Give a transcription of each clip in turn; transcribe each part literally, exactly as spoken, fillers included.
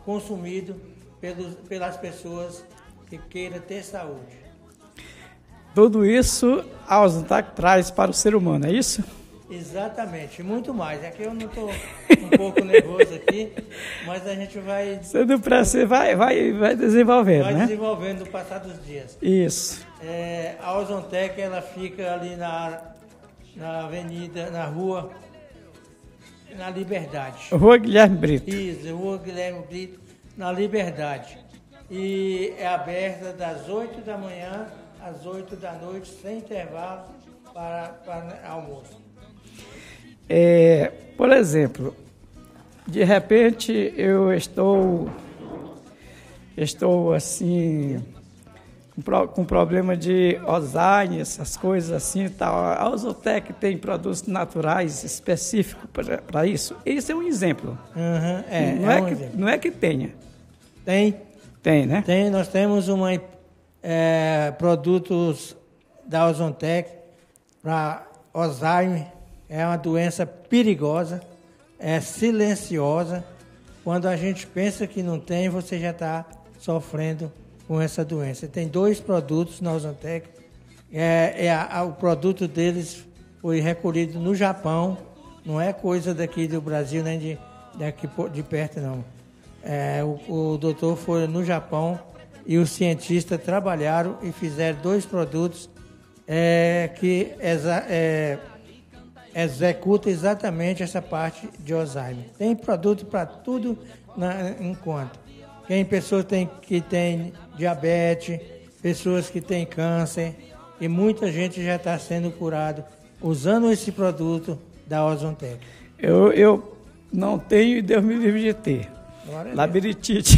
consumido pelos, pelas pessoas que queiram ter saúde. Tudo isso a Ozontec traz para o ser humano, é isso? Exatamente, muito mais. Aqui eu não estou um pouco nervoso aqui, mas a gente vai... Sendo para você vai, vai, vai desenvolvendo, vai né? desenvolvendo no passar dos dias. Isso. É, a Ozontec, ela fica ali na, na avenida, na rua, na Liberdade. Rua Guilherme Brito. Isso, Rua Guilherme Brito, na Liberdade. E é aberta das oito da manhã às oito da noite, sem intervalo para, para almoço. É, por exemplo, de repente eu estou, estou assim, com, pro, com problema de Alzheimer, essas coisas assim e tal. A Ozontec tem produtos naturais específicos para isso. Esse é um exemplo. Uhum, é, não, é é um que, exemplo. não é que tenha. Tem. Tem, né? Tem, nós temos uma, é, produtos da Ozontec para Alzheimer. É uma doença perigosa, é silenciosa. Quando a gente pensa que não tem, você já está sofrendo com essa doença. Tem dois produtos na Ozontec. É, é a, a, o produto deles foi recolhido no Japão. Não é coisa daqui do Brasil, nem de, daqui de perto, não. É, o, o doutor foi no Japão e os cientistas trabalharam e fizeram dois produtos é, que exa, é, executa exatamente essa parte de Alzheimer. Tem produto para tudo na, em conta. Tem pessoas tem, que têm diabetes, pessoas que têm câncer, e muita gente já está sendo curado usando esse produto da Ozontec. Eu, eu não tenho e Deus me livre de ter. Labirintite.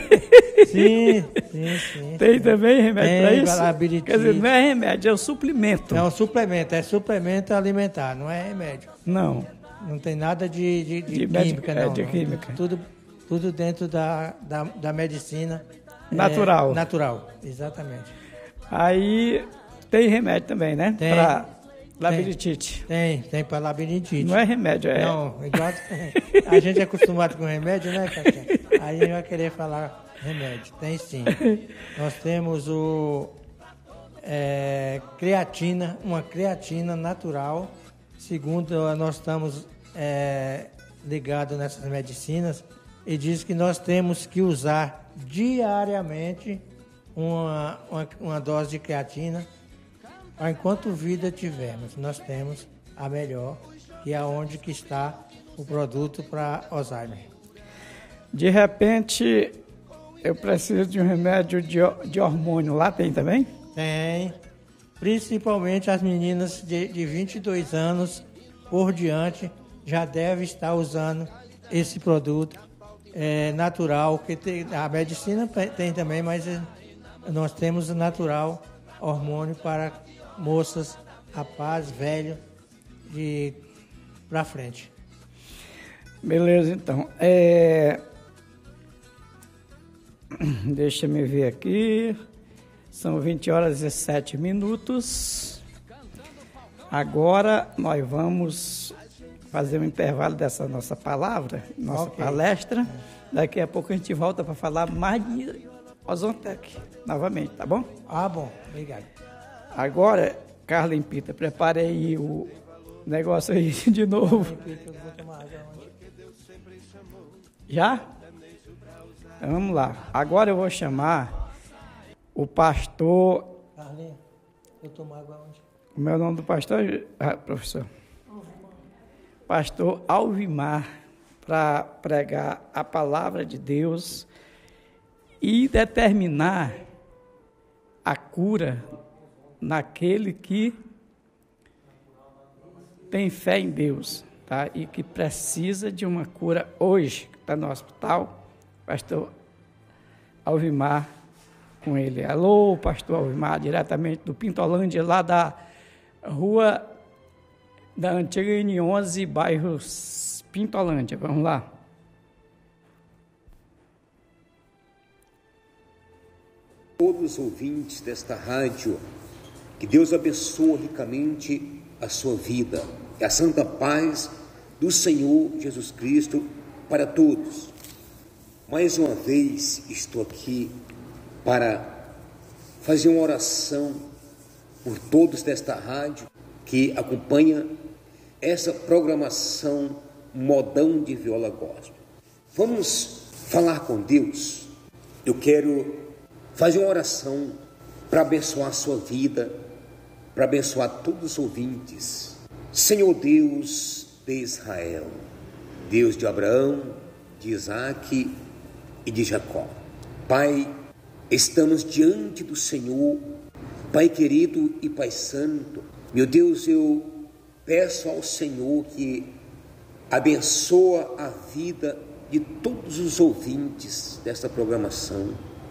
Sim, sim, sim. Tem sim. também remédio para isso? Labirintite. Quer dizer, não é remédio, é um suplemento. É um suplemento, é suplemento alimentar, não é remédio. Não. Não tem nada de, de, de, de química, médico, não. É de não. química. Tudo, tudo dentro da, da, da medicina. Natural. É, natural, exatamente. Aí tem remédio também, né? Tem. Para labirintite. Tem, tem para labirintite. Não é remédio, é... Não, igual a gente é acostumado com remédio, né, Cacá? Aí a gente vai querer falar remédio. Tem sim. Nós temos o é, creatina, uma creatina natural. Segundo, nós estamos é, ligados nessas medicinas e diz que nós temos que usar diariamente uma, uma, uma dose de creatina. Enquanto vida tivermos, nós temos a melhor, que é onde que está o produto para Alzheimer. De repente, eu preciso de um remédio de, de hormônio. Lá tem também? Tem. Principalmente as meninas de, de vinte e dois anos por diante já devem estar usando esse produto é, natural, que tem, a medicina tem também, mas nós temos o natural hormônio para moças, rapazes, velhos, de para frente. Beleza, então. É... Deixa eu me ver aqui. São vinte horas e sete minutos. Agora nós vamos fazer um intervalo dessa nossa palavra, nossa okay. palestra. Daqui a pouco a gente volta para falar mais de Ozontec novamente, tá bom? Ah, bom. Obrigado. Agora, Carla Pita, prepare aí o negócio aí de novo. Já? Então, vamos lá. Agora eu vou chamar o pastor... Carlinhos, eu tomo água onde? O meu nome do pastor, ah, professor? Pastor Alvimar, para pregar a palavra de Deus e determinar a cura naquele que tem fé em Deus, tá? E que precisa de uma cura hoje, que está no hospital. Pastor Alvimar com ele. Alô, pastor Alvimar, diretamente do Pintolândia, lá da rua da antiga N onze, bairro Pintolândia. Vamos lá. Todos os ouvintes desta rádio, que Deus abençoe ricamente a sua vida e a santa paz do Senhor Jesus Cristo para todos. mais uma vez estou aqui para fazer uma oração por todos desta rádio que acompanha essa programação Modão de Viola Gospel. Vamos falar com Deus. Eu quero fazer uma oração para abençoar a sua vida, para abençoar todos os ouvintes. Senhor Deus de Israel, Deus de Abraão, de Isaque e de Jacó. Pai, estamos diante do Senhor, Pai querido e Pai santo. Meu Deus, eu peço ao Senhor que abençoa a vida de todos os ouvintes desta programação.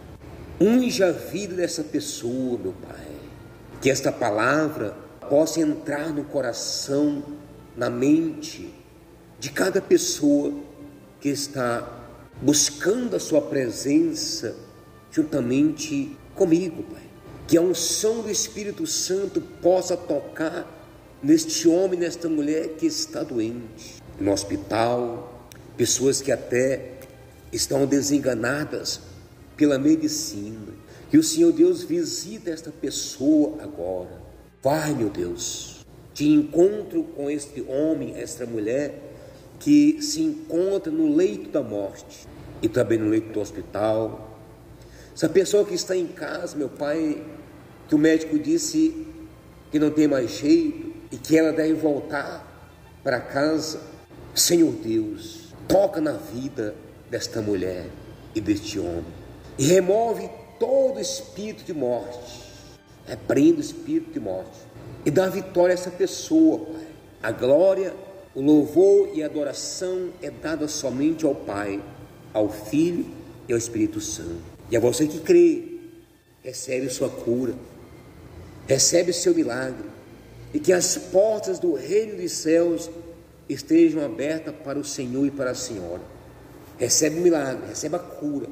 Unge a vida dessa pessoa, meu Pai. Que esta palavra possa entrar no coração, na mente de cada pessoa que está buscando a sua presença juntamente comigo, Pai. Que a unção do Espírito Santo possa tocar neste homem, nesta mulher que está doente, no hospital, pessoas que até estão desenganadas pela medicina. Que o Senhor Deus visita esta pessoa agora. Vai, meu Deus, de encontro com este homem, esta mulher que se encontra no leito da morte e também no leito do hospital. Essa pessoa que está em casa, meu Pai, que o médico disse que não tem mais jeito e que ela deve voltar para casa. Senhor Deus, toca na vida desta mulher e deste homem e remove todo espírito de morte, repreende o espírito de morte e dá vitória a essa pessoa, Pai. A glória, o louvor e a adoração é dada somente ao Pai, ao Filho e ao Espírito Santo. E a você que crê, recebe sua cura, recebe o seu milagre, e que as portas do reino dos céus estejam abertas para o Senhor e para a Senhora. Recebe o milagre, recebe a cura,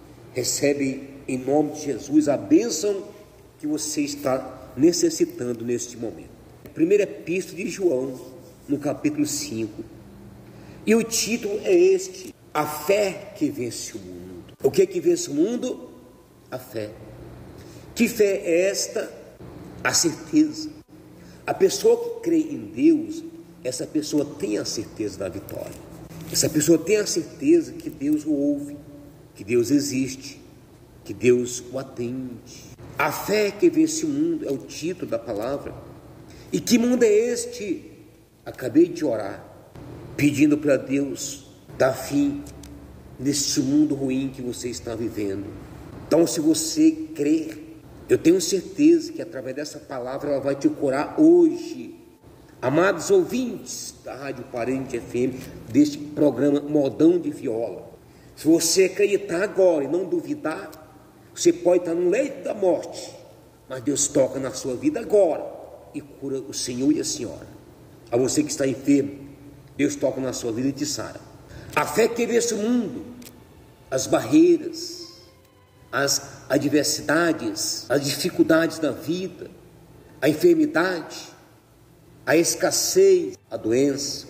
recebe em nome de Jesus a bênção que você está necessitando neste momento. Primeira epístola de João, no capítulo cinco, e o título é este: a fé que vence o mundo. O que é que vence o mundo? A fé. Que fé é esta? A certeza. A pessoa que crê em Deus, essa pessoa tem a certeza da vitória. Essa pessoa tem a certeza que Deus o ouve, que Deus existe, que Deus o atende. A fé que vence o mundo é o título da palavra. E que mundo é este? Acabei de orar, pedindo para Deus dar fim neste mundo ruim que você está vivendo. Então, se você crer, eu tenho certeza que através dessa palavra ela vai te curar hoje. Amados ouvintes da Rádio Parente F M, deste programa Modão de Viola, se você acreditar agora e não duvidar, você pode estar no leito da morte, mas Deus toca na sua vida agora e cura o Senhor e a Senhora. A você que está enfermo, Deus toca na sua vida e te sara. A fé que vence o mundo, as barreiras, as adversidades, as dificuldades da vida, a enfermidade, a escassez, a doença,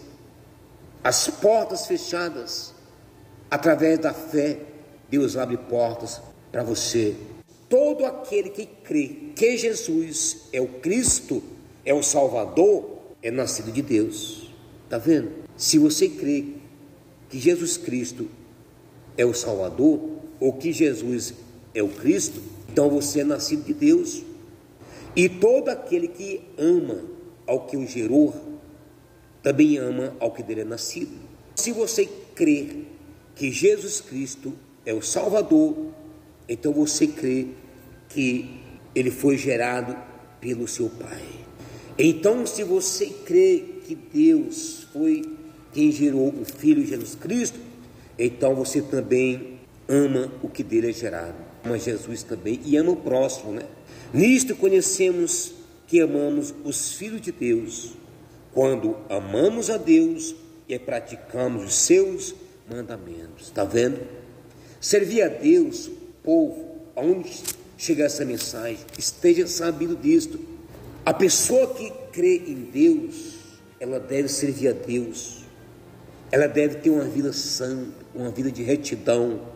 as portas fechadas. Através da fé, Deus abre portas para você. Todo aquele que crê que Jesus é o Cristo, é o Salvador, é nascido de Deus. Está vendo? Se você crê que Jesus Cristo é o Salvador, ou que Jesus é o Cristo, então você é nascido de Deus. E todo aquele que ama ao que o gerou, também ama ao que dele é nascido. Se você crê que Jesus Cristo é o Salvador, então você crê que ele foi gerado pelo seu Pai. Então, se você crê que Deus foi quem gerou o Filho Jesus Cristo, então você também ama o que dele é gerado. Ama Jesus também e ama o próximo, né? Nisto conhecemos que amamos os filhos de Deus, quando amamos a Deus e praticamos os seus mandamentos. Está vendo? Servir a Deus, povo, aonde chegar essa mensagem, esteja sabendo disto. A pessoa que crê em Deus, ela deve servir a Deus, ela deve ter uma vida santa, uma vida de retidão,